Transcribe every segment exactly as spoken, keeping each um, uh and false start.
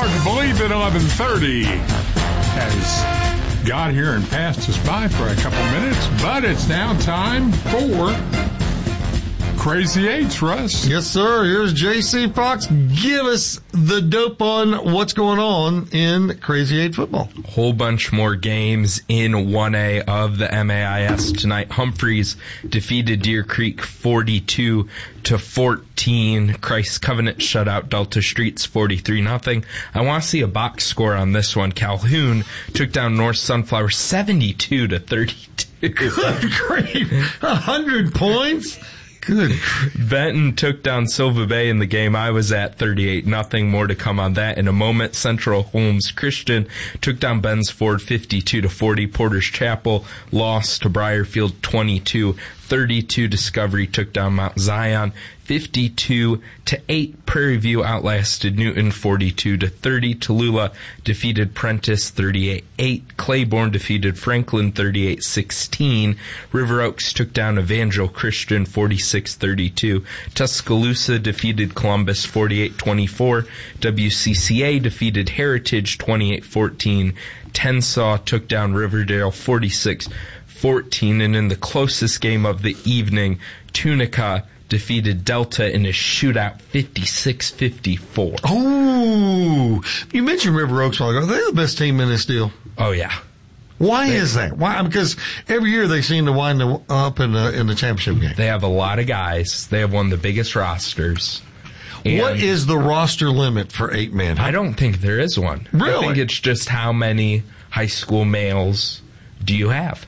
Hard to believe at eleven thirty has got here and passed us by for a couple minutes, but it's now time for Crazy Eights, Russ. Yes, sir. Here's J C Fox. Give us the dope on what's going on in Crazy Eight football. Whole bunch more games in one A of the M A I S tonight. Humphreys defeated Deer Creek forty-two to fourteen. Christ Covenant shut out Delta Streets forty-three nothing. I want to see a box score on this one. Calhoun took down North Sunflower seventy-two to thirty-two. Good grief. A hundred points? Good. Benton took down Silva Bay in the game I was at, thirty-eight nothing. More to come on that in a moment. Central Holmes Christian took down Ben's Ford fifty-two to forty. Porter's Chapel lost to Briarfield twenty-two thirty-two. Discovery took down Mount Zion fifty-two to eight. Prairie View outlasted Newton forty-two to thirty. Tallulah defeated Prentice thirty-eight eight. Claiborne defeated Franklin thirty-eight sixteen. River Oaks took down Evangel Christian forty-six thirty-two. Tuscaloosa defeated Columbus forty-eight twenty-four. W C C A defeated Heritage twenty-eight fourteen. Tensaw took down Riverdale forty-six fourteen. And in the closest game of the evening, Tunica defeated Delta in a shootout fifty-six fifty-four. Oh, you mentioned River Oaks a while ago. They're the best team in this deal. Oh, yeah. Why they, is that? Why? Because every year they seem to wind up in the, in the championship game. They have a lot of guys. They have one of the biggest rosters. What is the roster limit for eight-man? I don't think there is one. Really? I think it's just how many high school males do you have.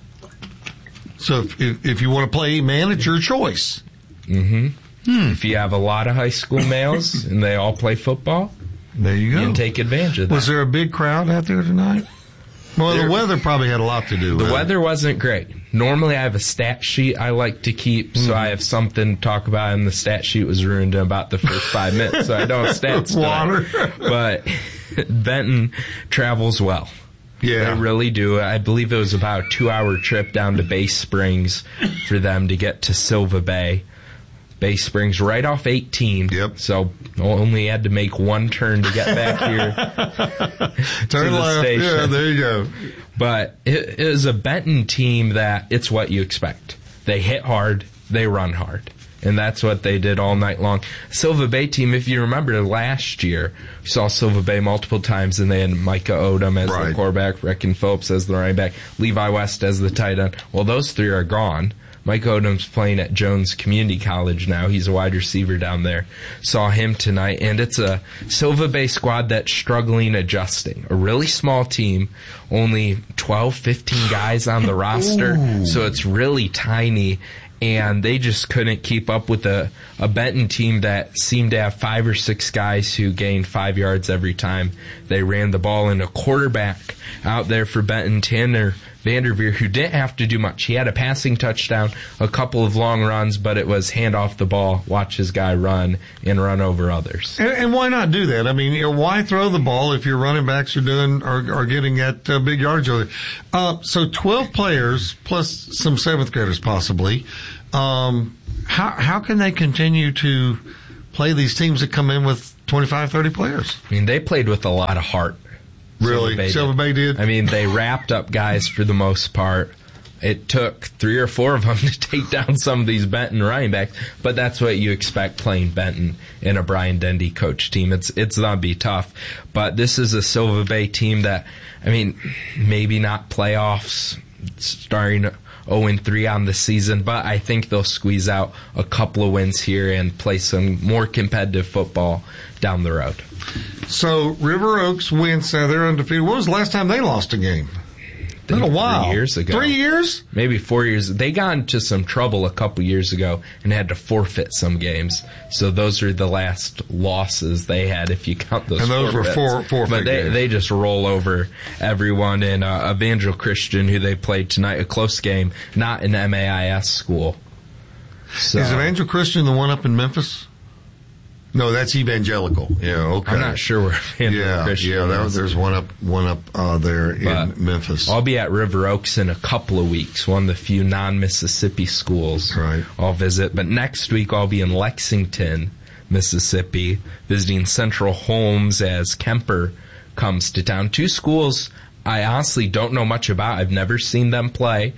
So if, if, if you want to play eight-man, it's your choice. Mm-hmm. Hmm. If you have a lot of high school males and they all play football, there you go. You can take advantage of that. Was there a big crowd out there tonight? Well, there, the weather probably had a lot to do with it. The weather wasn't great. Normally I have a stat sheet I like to keep, so mm. I have something to talk about, and the stat sheet was ruined in about the first five minutes, so I don't have stats. Water. But Benton travels well. Yeah. They really do. I believe it was about a two-hour trip down to Bay Springs for them to get to Silva Bay. Bay Springs right off eighteen. Yep. So only had to make one turn to get back here. Turn to the left. station. Yeah, there you go. But it is a Benton team that it's what you expect. They hit hard, they run hard. And that's what they did all night long. Silva Bay team, if you remember last year, we saw Silva Bay multiple times, and they had Micah Odom as right. the quarterback, Reckon Phillips as the running back, Levi West as the tight end. Well, those three are gone. Mike Odom's playing at Jones Community College now. He's a wide receiver down there. Saw him tonight, and it's a Silva Bay squad that's struggling adjusting. A really small team, only twelve, fifteen guys on the roster, Ooh. So it's really tiny, and they just couldn't keep up with a, a Benton team that seemed to have five or six guys who gained five yards every time they ran the ball, and a quarterback out there for Benton, Tanner Vanderveer, who didn't have to do much. He had a passing touchdown, a couple of long runs, but it was hand off the ball, watch his guy run, and run over others. And, and why not do that? I mean, you know, why throw the ball if your running backs are doing are, are getting that uh, big yardage? Uh, so twelve players plus some seventh graders possibly. Um, how how can they continue to play these teams that come in with twenty-five, thirty players? I mean, they played with a lot of heart. Really? Silva Bay, Silva Bay did? I mean, they wrapped up guys for the most part. It took three or four of them to take down some of these Benton running backs, but that's what you expect playing Benton in a Brian Dendy coach team. It's it's going to be tough, but this is a Silva Bay team that, I mean, maybe not playoffs, starting oh and three on the season, but I think they'll squeeze out a couple of wins here and play some more competitive football down the road. So River Oaks wins. Uh, they're undefeated. When was the last time they lost a game? Been a while. Three years ago. Three years? Maybe four years. They got into some trouble a couple years ago and had to forfeit some games. So those are the last losses they had, if you count those. And those forfeits. were four forfeit But they games. they just roll over everyone. And uh, Evangel Christian, who they played tonight, a close game, not an M A I S school. So, is Evangel Christian the one up in Memphis? No, that's evangelical. Yeah, okay. I'm not sure where Evangel yeah, Christian Yeah, that was, there's one up one up uh, there but in Memphis. I'll be at River Oaks in a couple of weeks, one of the few non-Mississippi schools right. I'll visit. But next week I'll be in Lexington, Mississippi, visiting Central Holmes as Kemper comes to town. Two schools I honestly don't know much about. I've never seen them play,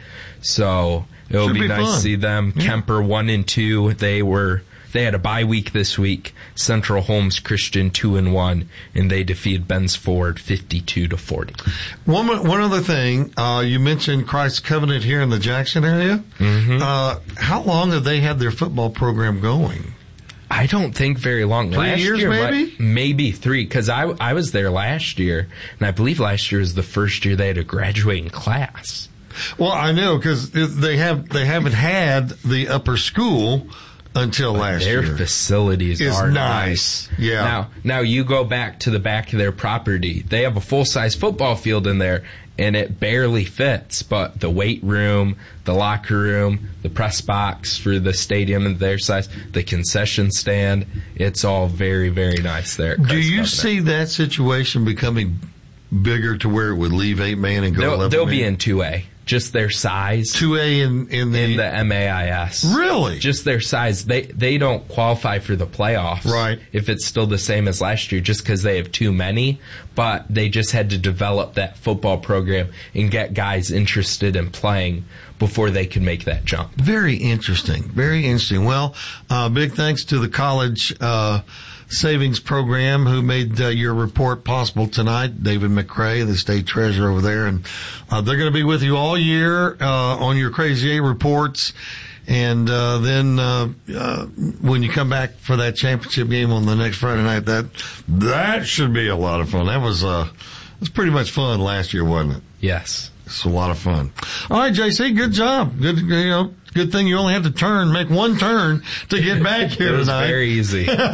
so it'll Should be, be nice fun. to see them. Yeah. Kemper one and two. They were they had a bye week this week. Central Holmes Christian two and one, and they defeated Ben's Ford fifty-two to forty. One one other thing, uh, you mentioned Christ Covenant here in the Jackson area. Mm-hmm. Uh, how long have they had their football program going? I don't think very long. Three last years, year, maybe? like, maybe three, because I, I was there last year, and I believe last year was the first year they had a graduating class. Well, I know because they have they haven't had the upper school until But last their year. facilities It's are nice. nice. Yeah. Now, now you go back to the back of their property. They have a full-size football field in there, and it barely fits. But the weight room, the locker room, the press box for the stadium and their size, the concession stand, it's all very, very nice there. At Do Christ you Covenant. see that situation becoming bigger to where it would leave eight man and go They'll, eleven they'll man? be in two A. Just their size. two A in in the, In the M A I S. Really? Just their size. They they don't qualify for the playoffs. Right. If it's still the same as last year, just because they have too many. But they just had to develop that football program and get guys interested in playing before they could make that jump. Very interesting. Very interesting. Well, uh, big thanks to the college uh, savings program who made uh, your report possible tonight. David McCrae, the state treasurer over there, and uh, they're going to be with you all year uh, on your Crazy Eight reports. And uh, then uh, uh, when you come back for that championship game on the next Friday night, that that should be a lot of fun. That was uh, it was pretty much fun last year, wasn't it? Yes. It's a lot of fun. All right, J C, good job. Good, you know, good thing you only have to turn, make one turn to get back here It was tonight. very easy. All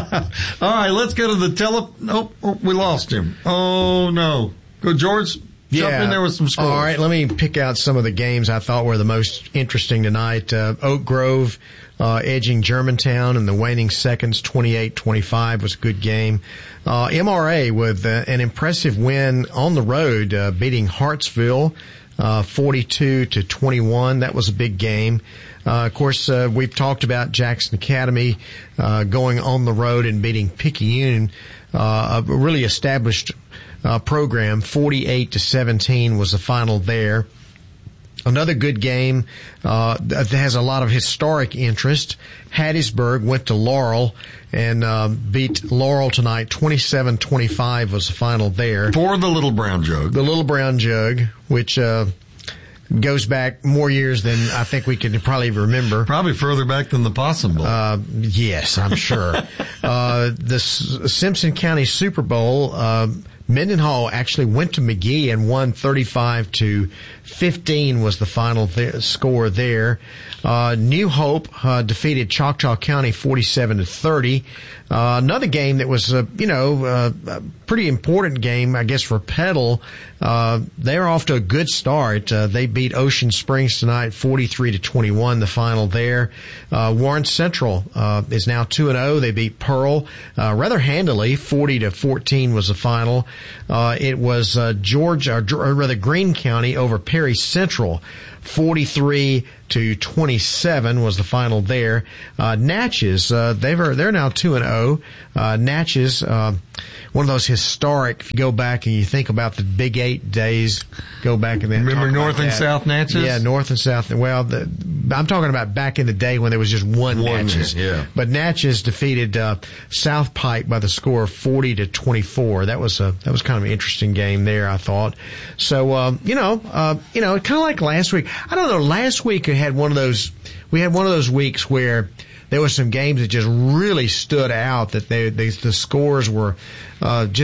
right, let's go to the tele. Oh, oh, we lost him. Oh no, go George. Jump in there with some scores. All right, let me pick out some of the games I thought were the most interesting tonight. Uh, Oak Grove uh, edging Germantown in the waning seconds, twenty-eight twenty-five was a good game. Uh, M R A with uh, an impressive win on the road, uh, beating Hartsville uh, forty-two to twenty-one. That was a big game. Uh, of course, uh, we've talked about Jackson Academy uh, going on the road and beating Picayune, uh, a really established Uh, program. Forty-eight to seventeen was the final there. Another good game uh, that has a lot of historic interest. Hattiesburg went to Laurel and uh, beat Laurel tonight. twenty-seven twenty-five was the final there. For the Little Brown Jug. The Little Brown Jug, which uh, goes back more years than I think we can probably remember. Probably further back than the Possum Bowl. Uh, yes, I'm sure. uh, the S- Simpson County Super Bowl, uh, Mendenhall actually went to McGee and won thirty-five to fifteen was the final th- score there. Uh, New Hope uh, defeated Choctaw County forty-seven to thirty. Uh, another game that was, uh, you know, uh, a pretty important game, I guess, for Petal. Uh, they're off to a good start. Uh, they beat Ocean Springs tonight, forty-three to twenty-one, the final there. Uh, Warren Central uh, is now two and oh. They beat Pearl uh, rather handily, forty to fourteen was the final. Uh, it was uh, Georgia, or rather Greene County over Perry Central. forty-three to twenty-seven was the final there. Uh, Natchez, uh, they're, they're now two and oh. Uh, Natchez, uh, one of those historic, if you go back and you think about the Big Eight days, go back and then Remember talk North about and that. South Natchez? Yeah, North and South. Well, the, I'm talking about back in the day when there was just one, One, Natchez. yeah. But Natchez defeated uh, South Pike by the score of forty to twenty-four. That was a that was kind of an interesting game there, I thought. So um, you know, uh, you know, kind of like last week. I don't know. Last week I had one of those. We had one of those weeks where there were some games that just really stood out. That they, they the scores were uh, just.